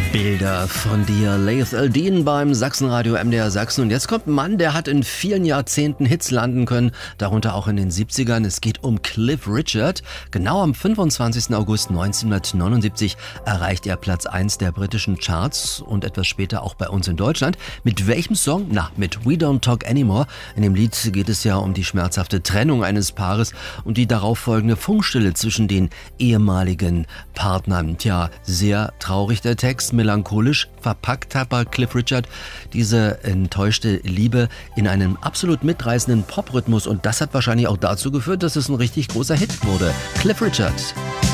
Bilder von dir, Laith Al-Deen beim Sachsenradio MDR Sachsen. Und jetzt kommt ein Mann, der hat in vielen Jahrzehnten Hits landen können, darunter auch in den 70ern. Es geht um Cliff Richard. Genau am 25. August 1979 erreicht er Platz 1 der britischen Charts und etwas später auch bei uns in Deutschland. Mit welchem Song? Na, mit We Don't Talk Anymore. In dem Lied geht es ja um die schmerzhafte Trennung eines Paares und die darauffolgende Funkstille zwischen den ehemaligen Partnern. Tja, sehr traurig der Text, melancholisch verpackt hat bei Cliff Richard diese enttäuschte Liebe in einem absolut mitreißenden Pop-Rhythmus und das hat wahrscheinlich auch dazu geführt, dass es ein richtig großer Hit wurde. Cliff Richard.